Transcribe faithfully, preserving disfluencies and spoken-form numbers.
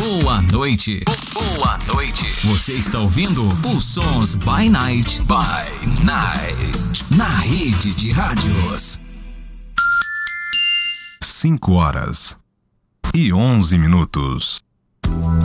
Boa noite. Boa noite. Você está ouvindo os Sons by Night, by Night, na rede de rádios. Cinco horas e onze minutos.